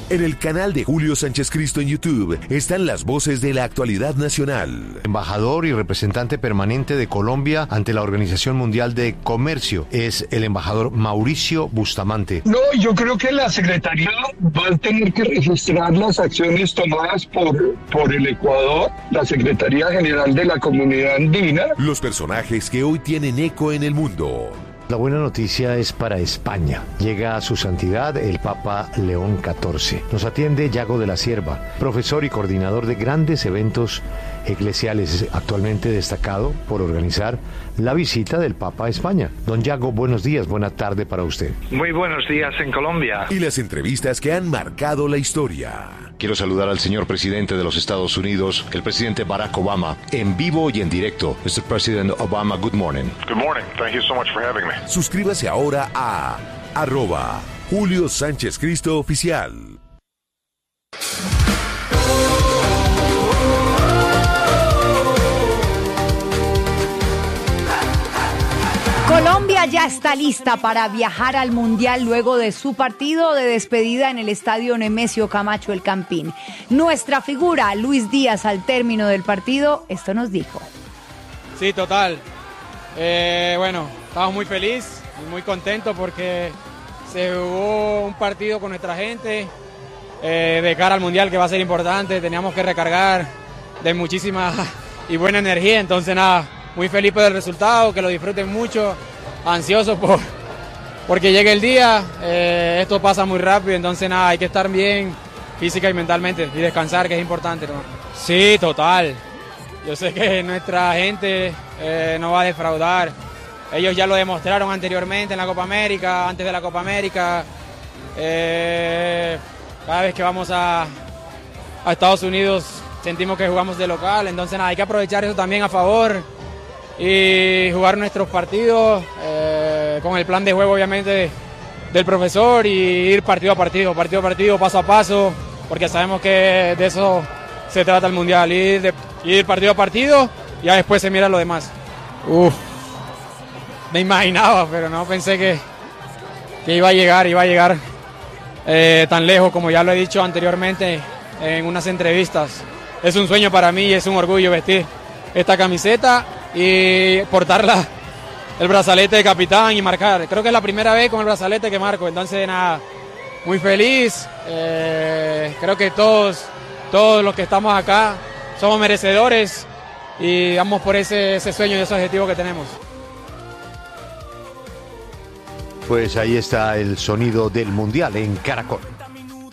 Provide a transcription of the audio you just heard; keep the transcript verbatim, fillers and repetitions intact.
En el canal de Julio Sánchez Cristo en YouTube están las voces de la actualidad nacional. Embajador y representante permanente de Colombia ante la Organización Mundial de Comercio es el embajador Mauricio Bustamante. No, yo creo que la Secretaría va a tener que registrar las acciones tomadas por, por el Ecuador, la Secretaría General de la Comunidad Andina. Los personajes que hoy tienen eco en el mundo. La buena noticia es para España. Llega a su santidad el Papa León catorce. Nos atiende Yago de la Cierva, profesor y coordinador de grandes eventos eclesiales, actualmente destacado por organizar la visita del Papa a España. Don Yago, buenos días, buena tarde para usted. Muy buenos días en Colombia. Y las entrevistas que han marcado la historia. Quiero saludar al señor presidente de los Estados Unidos, el presidente Barack Obama, en vivo y en directo. mister President Obama, good morning. Good morning. Thank you so much for having me. Suscríbase ahora a arroba Julio Sánchez Cristo Oficial. Colombia ya está lista para viajar al Mundial luego de su partido de despedida en el estadio Nemesio Camacho El Campín. Nuestra figura, Luis Díaz, al término del partido, esto nos dijo. Sí, total. Eh, bueno, estamos muy felices y muy contentos porque se jugó un partido con nuestra gente eh, de cara al Mundial, que va a ser importante. Teníamos que recargar de muchísima y buena energía, entonces nada, muy feliz por el resultado, que lo disfruten mucho, ansioso por porque llegue el día. Eh, esto pasa muy rápido, entonces nada, hay que estar bien física y mentalmente y descansar, que es importante, ¿no? Sí, total. Yo sé que nuestra gente eh, no va a defraudar. Ellos ya lo demostraron anteriormente en la Copa América, antes de la Copa América. Eh, cada vez que vamos a, a Estados Unidos sentimos que jugamos de local, entonces nada, hay que aprovechar eso también a favor y jugar nuestros partidos eh, con el plan de juego obviamente del profesor y ir partido a partido, partido a partido, paso a paso, porque sabemos que de eso se trata el Mundial, ir, de, ir partido a partido y ya después se mira lo demás. Uf, me imaginaba, pero no pensé que, que iba a llegar, iba a llegar eh, tan lejos, como ya lo he dicho anteriormente en unas entrevistas. Es un sueño para mí y es un orgullo vestir esta camiseta y portarla, el brazalete de capitán y marcar. Creo que es la primera vez con el brazalete que marco, entonces nada, muy feliz. Eh, creo que todos, todos los que estamos acá somos merecedores y vamos por ese, ese sueño y ese objetivo que tenemos. Pues ahí está el sonido del Mundial en Caracol.